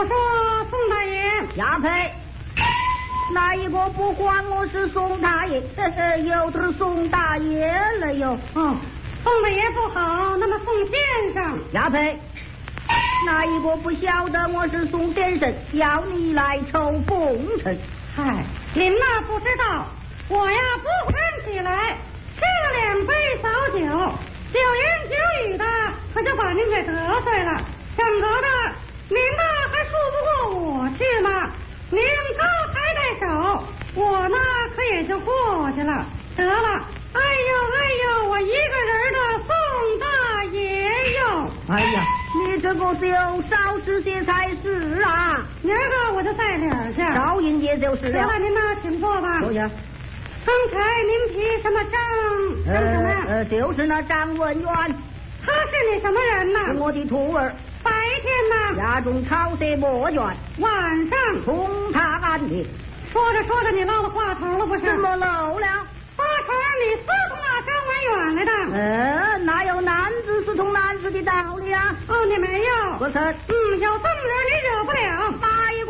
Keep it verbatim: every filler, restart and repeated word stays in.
我说宋大爷， 呀呸！哪一个不管我是宋大爷？又是宋大爷了哟！ 哦，宋大爷不好，那么宋先生？ 呀呸！哪一个不晓得我是宋先生？要你来抽风尘？ 嗨，您那不知道，我呀不看起来吃了两杯扫酒，酒言酒语的，可就把您给得罪了。怎么的？您那还说不过我去吗？您高抬抬手，我呢可也就过去了。得了，哎呦哎呦，我一个人的宋大爷哟！ 哎呀，你这个就少吃些才是啊！ 明儿个我就在脸去， 少饮也就是了。 那您呢，请坐吧。 坐下。 刚才您提什么张？张什么？ 呃，就是那张文元。 他是你什么人呢？ 是我的徒儿。 白天呢， 家中草舍墨卷； 晚上从他安的。 说着说着，你漏了话头了不是？ 怎么漏了？ 八成你私通那张文远来的。 呃，哪有男子私通男子的道理啊？ 哦，你没有。 不是。 嗯，有这么人你惹不了。 妈